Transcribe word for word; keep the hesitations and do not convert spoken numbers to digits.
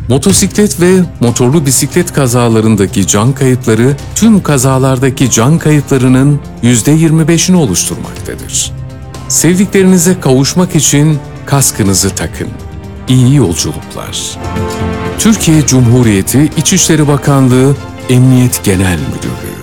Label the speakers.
Speaker 1: Motosiklet ve motorlu bisiklet kazalarındaki can kayıpları tüm kazalardaki can kayıplarının yüzde yirmi beşini oluşturmaktadır. Sevdiklerinize kavuşmak için kaskınızı takın. İyi yolculuklar. Türkiye Cumhuriyeti İçişleri Bakanlığı Emniyet Genel Müdürlüğü